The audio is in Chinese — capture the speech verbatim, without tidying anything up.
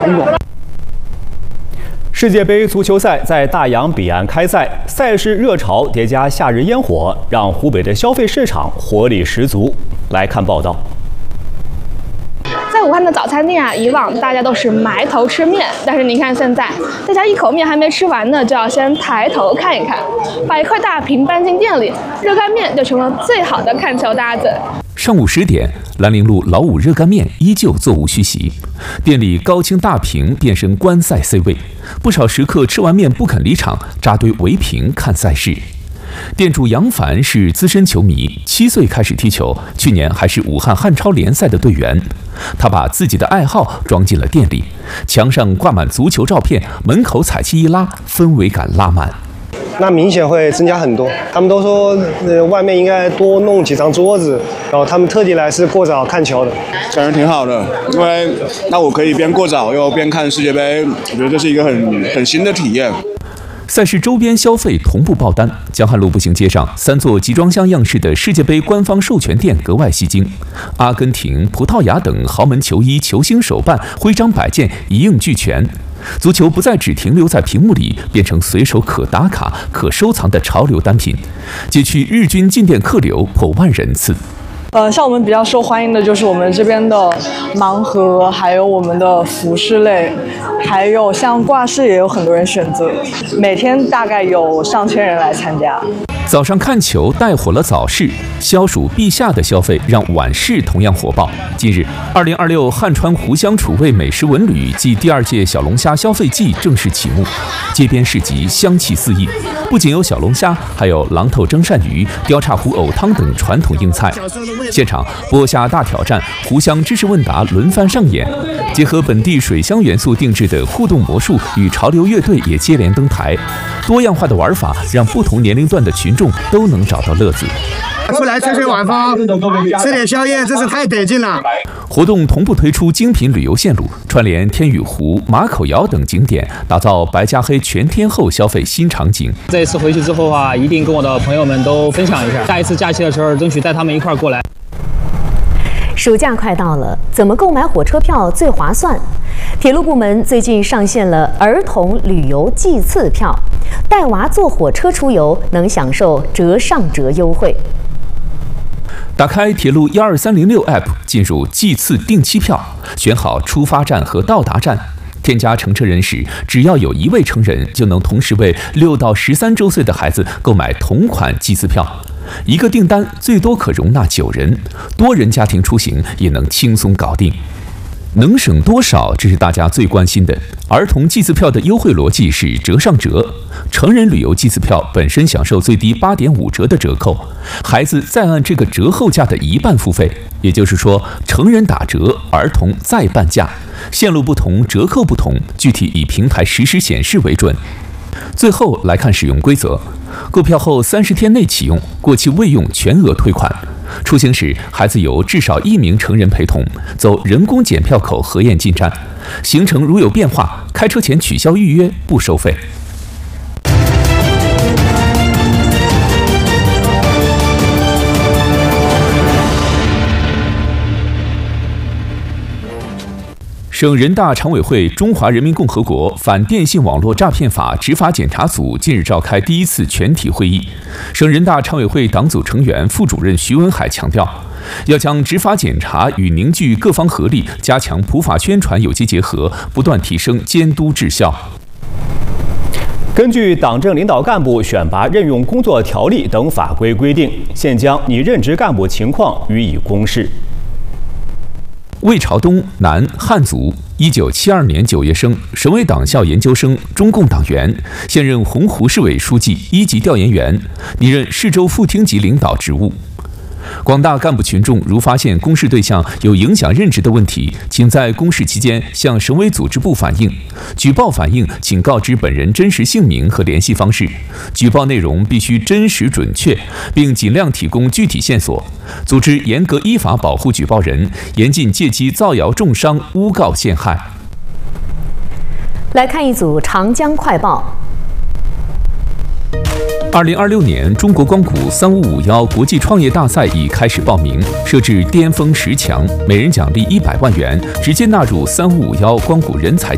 世界杯足球赛在大洋彼岸开赛，赛事热潮叠加夏日烟火，让湖北的消费市场活力十足。来看报道。 在武汉的早餐店啊，以往大家都是埋头吃面，但是您看现在，大家一口面还没吃完呢，就要先抬头看一看。把一块大屏搬进店里，热干面就成了最好的看球搭子。 上午十点，兰陵路老五热干面依旧座无虚席，店里高清大屏变身观赛 C 位，不少食客吃完面不肯离场，扎堆围屏看赛事。 店主杨凡是资深球迷，七岁开始踢球，去年还是武汉汉超联赛的队员。他把自己的爱好装进了店里，墙上挂满足球照片，门口彩旗一拉，氛围感拉满。 那明显会增加很多。他们都说，呃，外面应该多弄几张桌子，然后他们特地来是过早看球的， 感觉挺好的，因为那我可以边过早又边看世界杯，我觉得这是一个很很新的体验。 赛事周边消费同步爆单，江汉路步行街上三座集装箱样式的世界杯官方授权店格外吸睛，阿根廷、葡萄牙等豪门球衣、球星手办、徽章摆件一应俱全。足球不再只停留在屏幕里，变成随手可打卡、可收藏的潮流单品，截取日均进店客流破万人次。 呃，像我们比较受欢迎的就是我们这边的盲盒，还有我们的服饰类，还有像挂饰也有很多人选择，每天大概有上千人来参加。 早上看球带火了早市，消暑避夏的消费让晚市同样火爆。近日，二零二六汉川湖湘楚味美食文旅暨第二届小龙虾消费季正式启幕，街边市集香气四溢，不仅有小龙虾，还有榔头蒸鳝鱼、雕叉湖藕汤等传统硬菜。 现场剥虾大挑战、湖湘知识问答轮番上演，结合本地水乡元素定制的互动魔术与潮流乐队也接连登台，多样化的玩法让不同年龄段的群众都能找到乐子。 出来吹吹晚风，吃点宵夜，真是太得劲了。 活动同步推出精品旅游线路，串联天宇湖、马口窑等景点，打造白加黑全天候消费新场景。 这一次回去之后啊，一定跟我的朋友们都分享一下，下一次假期的时候，争取带他们一块儿过来。 暑假快到了，怎么购买火车票最划算？铁路部门最近上线了儿童旅游季次票，带娃坐火车出游能享受折上折优惠。 打开铁路一二三零六 App， 进入季次定期票，选好出发站和到达站。 添加乘车人时，只要有一位成人，就能同时为六到十三周岁的孩子购买同款季次票。一个订单最多可容纳九人，多人家庭出行也能轻松搞定。能省多少？这是大家最关心的。儿童季次票的优惠逻辑是折上折，成人旅游季次票本身享受最低八点五折的折扣，孩子再按这个折后价的一半付费，也就是说，成人打折，儿童再半价。 线路不同，折扣不同，具体以平台实时显示为准。最后来看使用规则：购票后三十天内启用，过期未用全额退款。出行时，孩子由至少一名成人陪同，走人工检票口核验进站。行程如有变化，开车前取消预约，不收费。 省人大常委会中华人民共和国反电信网络诈骗法执法检查组近日召开第一次全体会议。省人大常委会党组成员、副主任徐文海强调，要将执法检查与凝聚各方合力，加强普法宣传有机结合，不断提升监督质效。 根据党政领导干部选拔任用工作条例等法规规定，现将拟任职干部情况予以公示。 魏朝东，男，汉族，一九七二年九月生，省委党校研究生，中共党员，现任洪湖市委书记、一级调研员，拟任市州副厅级领导职务。广大干部群众如发现公示对象有影响任职的问题，请在公示期间向省委组织部反映。举报反映，请告知本人真实姓名和联系方式。举报内容必须真实准确，并尽量提供具体线索。组织严格依法保护举报人，严禁借机造谣重伤、诬告陷害。 来看一组长江快报。 二零二六年中国光谷三五五幺国际创业大赛已开始报名，设置巅峰十强，每人奖励一百万元，直接纳入三五五幺光谷人才